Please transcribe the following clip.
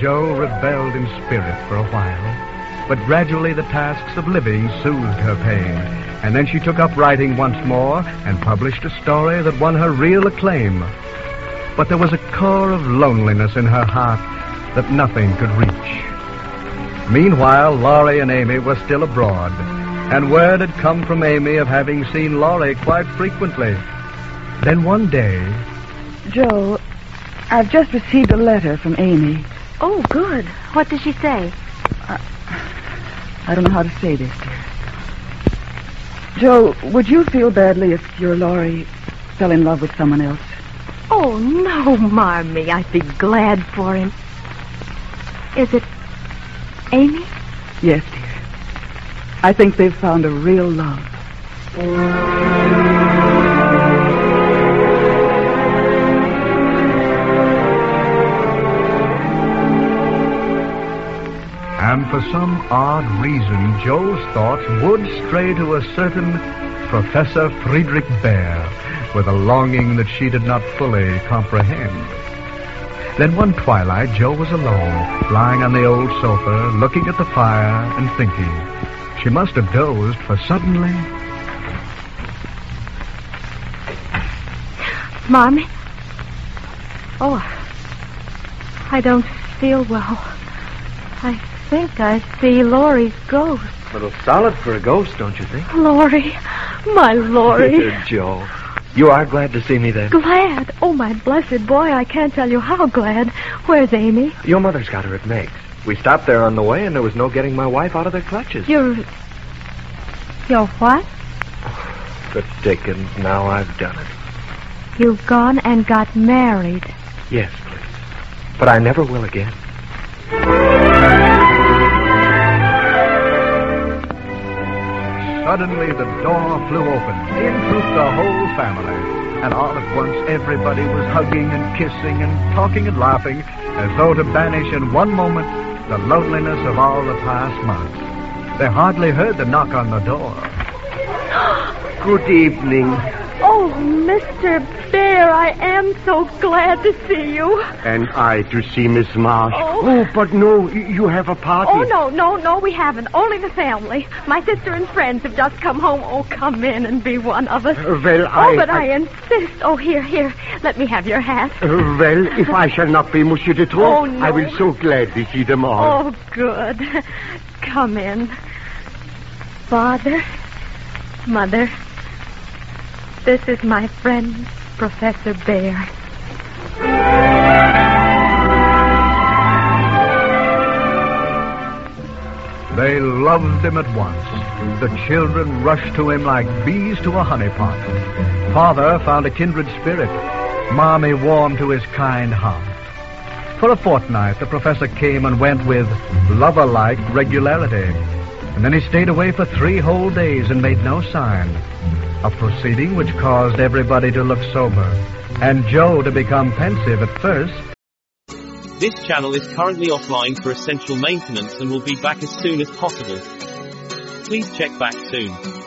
Jo rebelled in spirit for a while, but gradually the tasks of living soothed her pain, and then she took up writing once more and published a story that won her real acclaim. But there was a core of loneliness in her heart that nothing could reach. Meanwhile, Laurie and Amy were still abroad, and word had come from Amy of having seen Laurie quite frequently. Then one day... Jo, I've just received a letter from Amy. Oh, good. What does she say? I don't know how to say this, dear. Jo, would you feel badly if your Laurie fell in love with someone else? Oh, no, Marmee. I'd be glad for him. Is it Amy? Yes, dear. I think they've found a real love. And for some odd reason, Jo's thoughts would stray to a certain Professor Friedrich Bär, with a longing that she did not fully comprehend. Then one twilight, Jo was alone, lying on the old sofa, looking at the fire and thinking. She must have dozed, for suddenly... Marmee? Oh, I don't feel well. I think I see Laurie's ghost. A little solid for a ghost, don't you think? Laurie. My Laurie. Dear Jo. You are glad to see me then? Glad? Oh, my blessed boy, I can't tell you how glad. Where's Amy? Your mother's got her at Meg's. We stopped there on the way, and there was no getting my wife out of their clutches. You're what? The dickens, now I've done it. You've gone and got married. Yes, please. But I never will again. Suddenly the door flew open. In trooped the whole family. And all at once everybody was hugging and kissing and talking and laughing, as though to banish in one moment the loneliness of all the past months. They hardly heard the knock on the door. Good evening. Oh, Mr. Bär, I am so glad to see you. And I to see Miss Marsh. Oh, but no, you have a party. Oh, no, we haven't. Only the family. My sister and friends have just come home. Oh, come in and be one of us. I insist. Oh, here. Let me have your hat. If I shall not be Monsieur de Trop, oh, no. I will so gladly see them all. Oh, good. Come in. Father, Mother, this is my friend, Professor Bär. They loved him at once. The children rushed to him like bees to a honey pot. Father found a kindred spirit. Marmee warmed to his kind heart. For a fortnight, the professor came and went with lover-like regularity. And then he stayed away for 3 whole days and made no sign. A proceeding which caused everybody to look sober, and Jo to become pensive at first. This channel is currently offline for essential maintenance and will be back as soon as possible. Please check back soon.